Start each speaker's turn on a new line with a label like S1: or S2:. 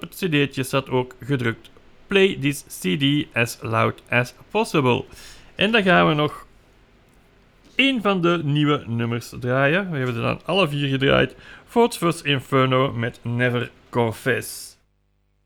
S1: het cd'tje staat ook gedrukt. Play this CD as loud as possible. En dan gaan we nog één van de nieuwe nummers draaien. We hebben er dan alle 4 gedraaid. Phosphorus Inferno met Never Confess.